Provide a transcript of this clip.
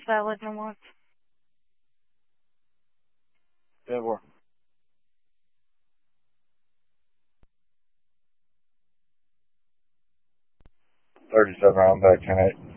salad you want? Yeah, more. 37 round back 10-8.